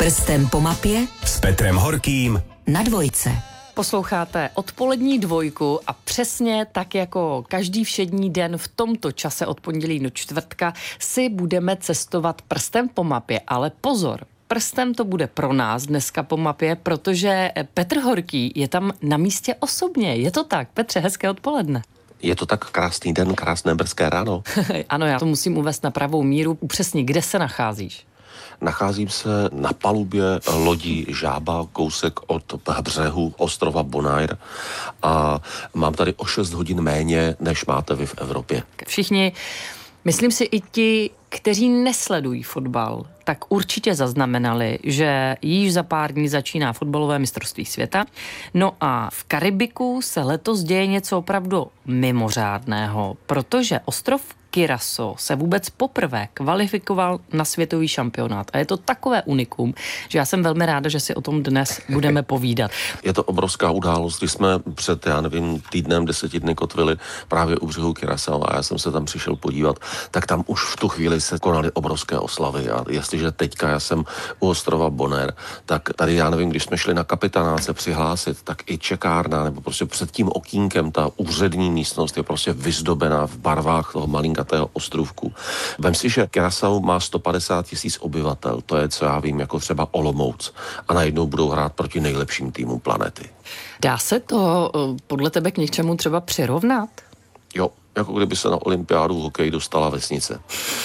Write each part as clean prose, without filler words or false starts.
Prstem po mapě s Petrem Horkým na Dvojce. Posloucháte odpolední Dvojku a přesně tak jako každý všední den v tomto čase od pondělí do čtvrtka si budeme cestovat prstem po mapě, ale pozor, prstem to bude pro nás dneska po mapě, protože Petr Horký je tam na místě osobně. Je to tak? Petře, hezké odpoledne. Je to tak krásný den, krásné brzké ráno. Ano, já to musím uvést na pravou míru. Přesně, kde se nacházíš? Nacházím se na palubě lodi Žába, kousek od břehu ostrova Bonaire a mám tady o 6 hodin méně, než máte vy v Evropě. Všichni, myslím si i ti, kteří nesledují fotbal, tak určitě zaznamenali, že již za pár dní začíná fotbalové mistrovství světa. No a v Karibiku se letos děje něco opravdu mimořádného, protože ostrov Curaçao se vůbec poprvé kvalifikoval na světový šampionát. A je to takové unikum, že já jsem velmi ráda, že si o tom dnes budeme povídat. Je to obrovská událost, když jsme před, týdnem, 10 dny kotvili právě u břehu Curaçao a já jsem se tam přišel podívat, tak tam už v tu chvíli se konaly obrovské oslavy. A jestliže teďka já jsem u ostrova Bonaire, tak tady, když jsme šli na kapitanáce přihlásit, tak i čekárna, nebo prostě před tím okýnkem ta úřední místnost je prostě vyzdobená v barvách toho malinka ostrovku. Vem si, že Curaçao má 150 000 obyvatel, to je, co já vím, jako třeba Olomouc, a najednou budou hrát proti nejlepším týmům planety. Dá se to podle tebe k něčemu třeba přirovnat? Jo, jako kdyby se na olympiádu hokej dostala vesnice.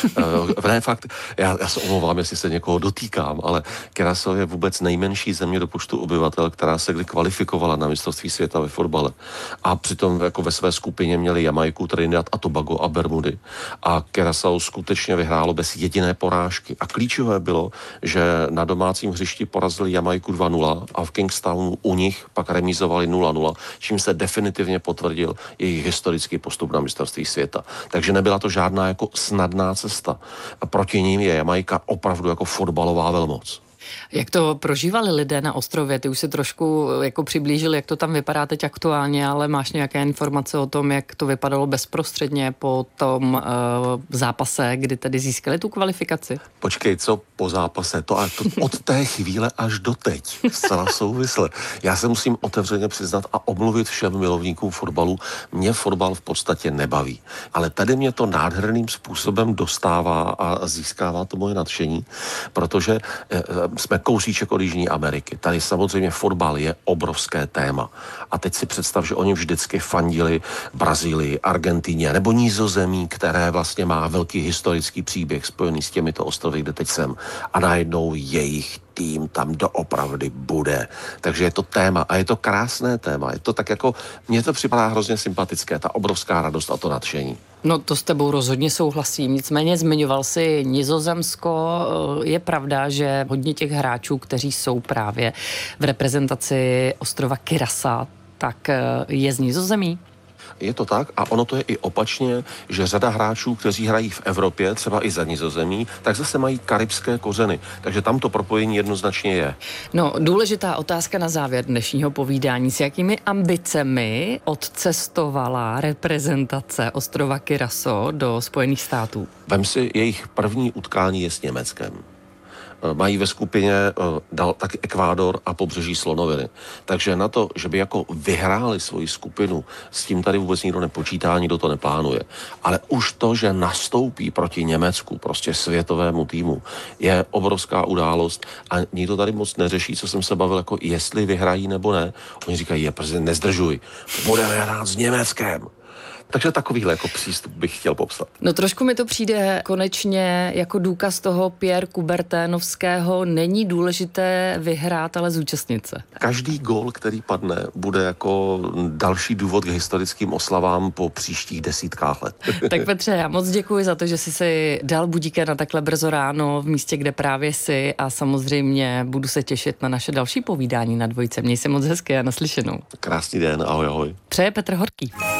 Ne, fakt, já se omlouvám, jestli se někoho dotýkám, ale Curaçao je vůbec nejmenší země do počtu obyvatel, která se kdy kvalifikovala na mistrovství světa ve fotbale. A přitom jako ve své skupině měli Jamajku, Trinidad a Tobago a Bermudy. A Curaçao skutečně vyhrálo bez jediné porážky. A klíčové bylo, že na domácím hřišti porazili Jamajku 2-0 a v Kingstownu u nich pak remízovali 0-0, čím se definitivně potvrdil jejich historický postup na mistrovství světa. Takže nebyla to žádná jako snadná cesta. A proti ním je Jamajka opravdu jako fotbalová velmoc. Jak to prožívali lidé na ostrově? Ty už si trošku jako přiblížil, jak to tam vypadá teď aktuálně, ale máš nějaké informace o tom, jak to vypadalo bezprostředně po tom zápase, kdy tedy získali tu kvalifikaci? Počkej, co po zápase? To od té chvíle až do teď. Zcela souvisle. Já se musím otevřeně přiznat a omluvit všem milovníkům fotbalu. Mě fotbal v podstatě nebaví. Ale tady mě to nádherným způsobem dostává a získává to moje nadšení, protože jsme kousíček od Jižní Ameriky. Tady samozřejmě fotbal je obrovské téma. A teď si představ, že oni vždycky fandili Brazílii, Argentině nebo Nizozemí, které vlastně má velký historický příběh spojený s těmito ostrovy, kde teď jsem. A najednou jejich tým tam doopravdy bude. Takže je to téma a je to krásné téma. Je to tak jako, mně to připadá hrozně sympatické, ta obrovská radost a to nadšení. No to s tebou rozhodně souhlasím, nicméně zmiňoval si Nizozemsko. Je pravda, že hodně těch hráčů, kteří jsou právě v reprezentaci ostrova Curaçao, tak je z Nizozemí? Je to tak a ono to je i opačně, že řada hráčů, kteří hrají v Evropě, třeba i za Nizozemí, tak zase mají karibské kořeny. Takže tam to propojení jednoznačně je. No, důležitá otázka na závěr dnešního povídání. S jakými ambicemi odcestovala reprezentace ostrova Curaçao do Spojených států? Vem si, jejich první utkání je s Německem. Mají ve skupině taky Ekvádor a pobřeží Slonoviny. Takže na to, že by jako vyhráli svoji skupinu, s tím tady vůbec nikdo nepočítá, nikdo to neplánuje. Ale už to, že nastoupí proti Německu, prostě světovému týmu, je obrovská událost a nikdo tady moc neřeší, co jsem se bavil, jako jestli vyhrají nebo ne. Oni říkají, nezdržuj, budeme hrát s Německem. Takže takovýhle jako přístup bych chtěl popsat. No trošku mi to přijde konečně jako důkaz toho Pierre Coubertinovského, není důležité vyhrát, ale zúčastnit se. Každý gól, který padne, bude jako další důvod k historickým oslavám po příštích desítkách let. Tak Petře, já moc děkuji za to, že jsi si dal budíka na takhle brzo ráno v místě, kde právě jsi a samozřejmě budu se těšit na naše další povídání na Dvojce. Měj se moc hezky a naslyšenou. Krásný den, ahoj, ahoj. Přeje Petr Horký.